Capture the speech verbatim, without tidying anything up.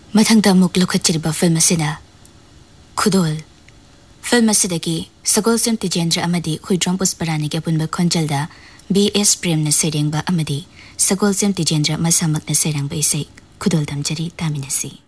मथंगदा मुक लुखचिरबा फिल्म असिना खुदोल फिल्म असिदगी सगोलसेम तिजेंद्र अमदी हुइड्रम पुष्परानी के पुनबा खोंजलदा बी एस प्रेम ने सेरेंबा अमदी सगोलसेम तिजेंद्र मसामक ने सेरेंबा इसे खुदोल दमजरी तामिनसी।